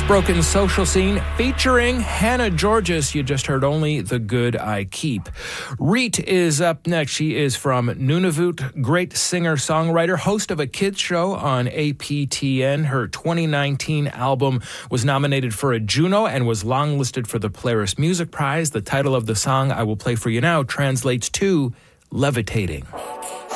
Broken Social Scene featuring Hannah Georges. You just heard Only the Good I Keep. Reet is up next. She is from Nunavut, great singer-songwriter, host of a kids show on APTN. Her 2019 album was nominated for a Juno and was longlisted for the Polaris Music Prize. The title of the song I will play for you now translates to Levitating.